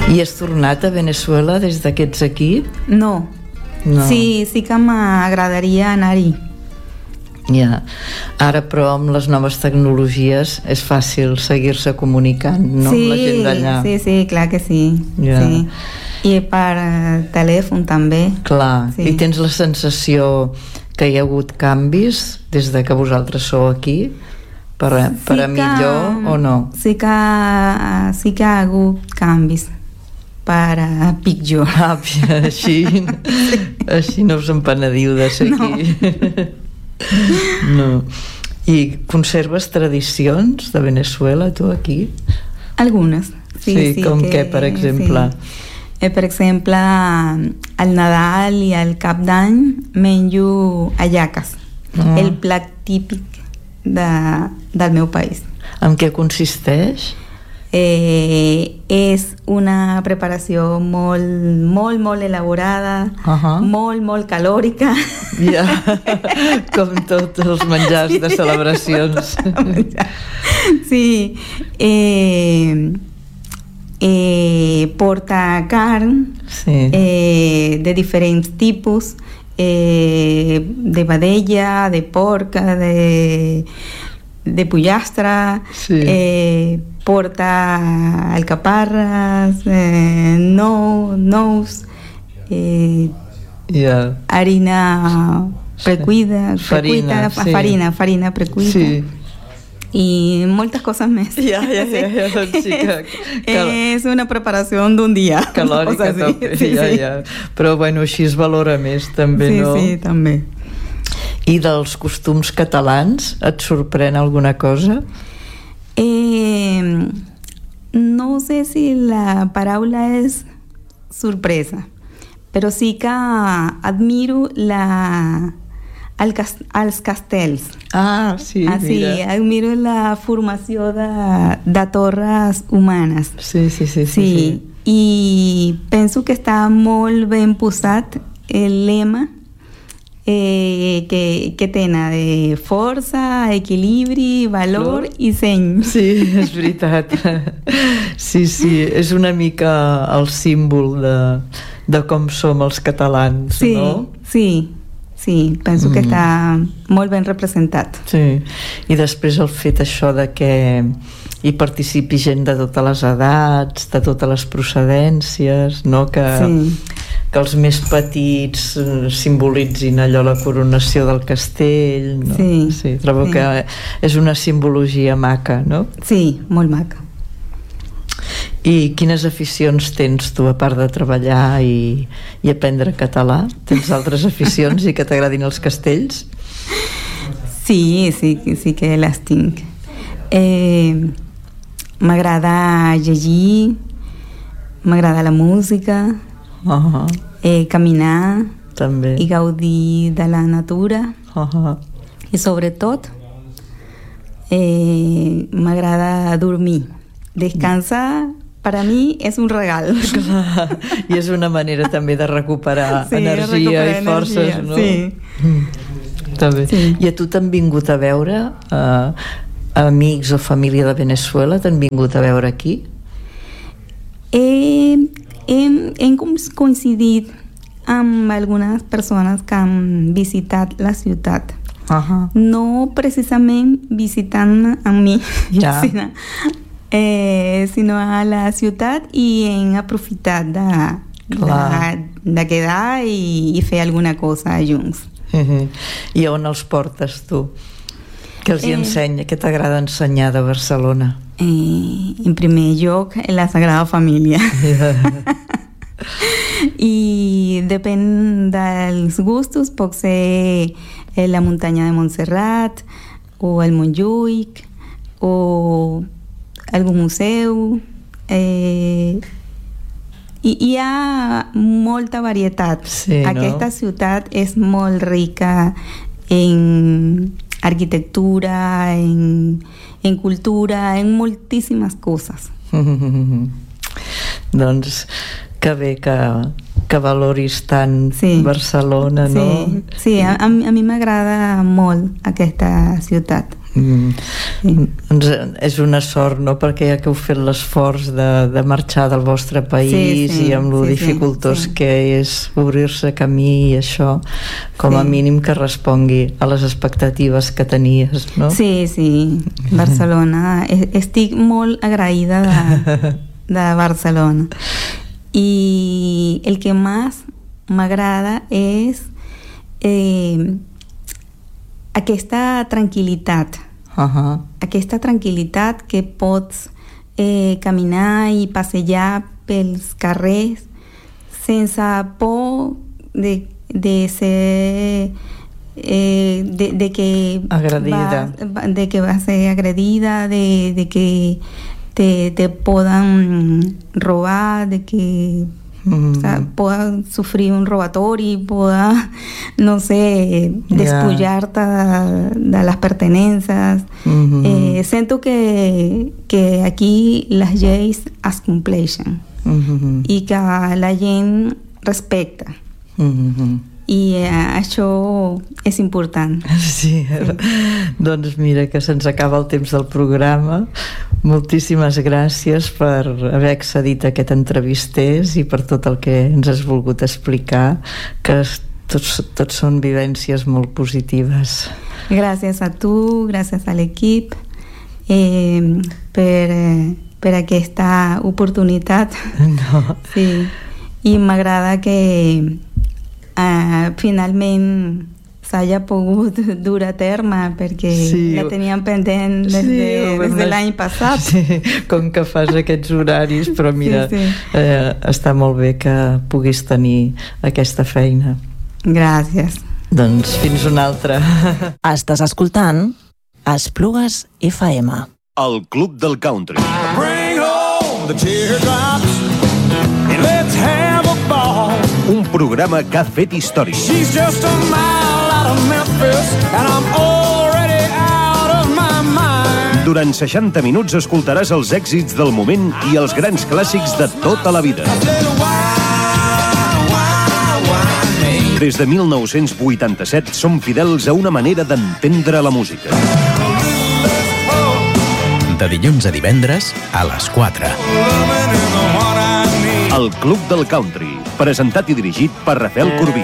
I has tornat a Veneçuela des que ets aquí? No. Sí que m'agradaria anar-hi. Ja. Ara, però, amb les noves tecnologies és fàcil seguir-se comunicant, no? Sí, amb la gent d'allà. Sí, clar que sí. Sí. I per telèfon també. Clar, sí. I tens la sensació que hi ha hagut canvis des de que vosaltres sou aquí? Per a millor o no? Sí que ha hagut canvis per a pitjor. Així no us en penediu de ser aquí. No. I conserves tradicions de Veneçuela, tu, aquí? Algunes. Sí, com què, per exemple? Sí. Per exemple, al Nadal i al Cap d'Any menjo hallacas, el plat típic del meu país. En què consisteix? És una preparació molt elaborada, molt calòrica. Com tots els menjars de celebracions. Sí. Porta carn de diferents tipus, de vedella, de porc, de pollastre, porta alcaparras, nous, harina precuida, farina precuida, i moltes coses més. És una preparació d'un dia calòrica, però bueno, així es valora més també, no? Sí, també. I dels costums catalans et sorprèn alguna cosa? No sé si la paraula és sorpresa, però sí que admiro els castells. Mira. Admiro la formació de torres humanes. Sí. I penso que està molt ben posat el lema que tenen de força, equilibri, valor i seny. Sí, és veritat. Sí, és una mica el símbol de com som els catalans, no? Sí, penso que està molt ben representat. Sí, i després el fet això de que hi participi gent de totes les edats, de totes les procedències, no? Que els més petits simbolitzin allò, la coronació del castell, no? Sí, trobo que és una simbologia maca, no? Sí, molt maca. I quines aficions tens tu, a part de treballar i aprendre català? Tens altres aficions i que t'agradin els castells? Sí que les tinc. M'agrada llegir, m'agrada la música, caminar també. I gaudir de la natura, i sobretot m'agrada dormir. Descansar per a mi és un regal. Clar. I és una manera també de recuperar energia i forces, no? Sí. També. I a tu t'han vingut a veure amics o família de Veneçuela? T'han vingut a veure aquí? Hem coincidit amb algunes persones que han visitat la ciutat. No precisament visitant a mi, sinó a la ciutat, i hem aprofitat de quedar i fer alguna cosa junts. I on els portes tu? Què els hi ensenya? Què t'agrada ensenyar de Barcelona? En primer lloc, la Sagrada Família. I depèn dels gustos, pot ser la muntanya de Montserrat o el Montjuïc o algun museu. Hi ha molta varietat. Aquesta ciutat és molt rica en arquitectura, en cultura, en moltíssimes coses. Doncs que bé que valoris tant Barcelona, no? Sí, a mi m'agrada molt aquesta ciutat. És una sort, no?, perquè ja que heu fet l'esforç de marxar del vostre país i amb lo dificultós que és obrir-se camí i això, com a mínim que respongui a les expectatives que tenies, no? Sí, Barcelona. Estic molt agraïda de Barcelona. I el que més m'agrada és aquesta tranquil·litat. Aquesta tranquil·litat que pots caminar i passejar pels carrers sense por de ser de que agredida, de que vas a ser agredida, de que te puedan robar, de que o sea, puedan sufrir un robatori, puedan, no sé, despullarte de las pertenencias. Sento que aquí les lleis es compleixen i que la gent respecta. I això és important. Sí. Doncs mira que se'ns acaba el temps del programa. Moltíssimes gràcies per haver accedit a aquest entrevisters i per tot el que ens has volgut explicar, que tots són vivències molt positives. Gràcies a tu, gràcies a l'equip per aquesta oportunitat. Sí. I m'agrada que finalment s'hagi pogut dur a terme, perquè la teníem pendent des de l'any passat. Sí, com que fas aquests horaris, però mira, està molt bé que puguis tenir aquesta feina. Gràcies. Doncs fins una altra. Estàs escoltant Esplugues FM. El Club del Country. Bring home the teardrops and let's have a ball. Un programa que ha fet història. She's just a mile out of Memphis and I'm already out of my mind. Durant 60 minuts escoltaràs els èxits del moment i els grans clàssics de tota la vida. Des de 1987 som fidels a una manera d'entendre la música. De dilluns a divendres a les 4. El Club del Country, presentat i dirigit per Rafael Corbí.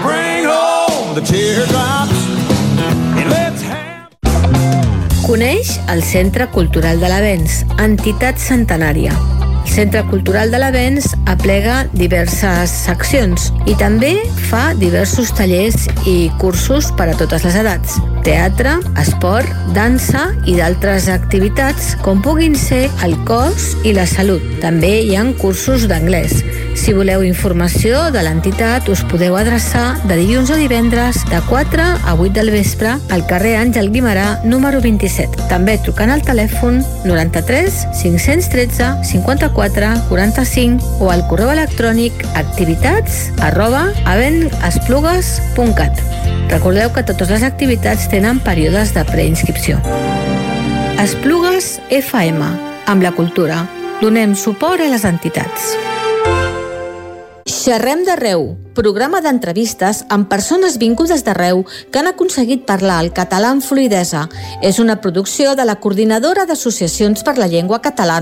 Coneix el Centre Cultural de l'Avenç, entitat centenària. El Centre Cultural de l'Avenç aplega diverses seccions i també fa diversos tallers i cursos per a totes les edats. Teatre, esport, dansa i d'altres activitats com puguin ser el cos i la salut. També hi ha cursos d'anglès. Si voleu informació de l'entitat, us podeu adreçar de dilluns a divendres de 4 a 8 del vespre al carrer Àngel Guimerà, número 27. També trucant al telèfon 93 513 54 45 o al correu electrònic activitats@avenesplugues.cat. Recordeu que totes les activitats tenen períodes de preinscripció. Esplugues FM. Amb la cultura. Donem suport a les entitats. Xerrem d'arreu, programa d'entrevistes amb persones vingudes d'arreu que han aconseguit parlar el català amb fluïdesa. És una producció de la Coordinadora d'Associacions per la Llengua Catalana